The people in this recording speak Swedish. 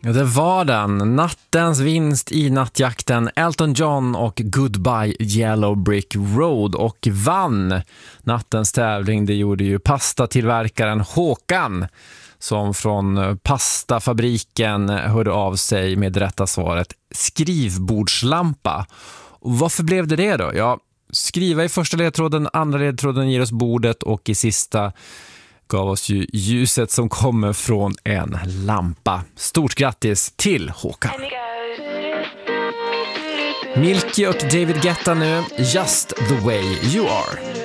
Ja, det var den. Nattens vinst i nattjakten. Elton John och Goodbye Yellow Brick Road, och vann nattens tävling. Det gjorde ju pastatillverkaren Håkan, som från pastafabriken hörde av sig med rätta svaret skrivbordslampa. Och varför blev det då? Ja, skriva i första ledtråden, andra ledtråden ger oss bordet, och i sista gav oss ju ljuset som kommer från en lampa. Stort grattis till Håkan. Milky och David Guetta nu, Just the way you are.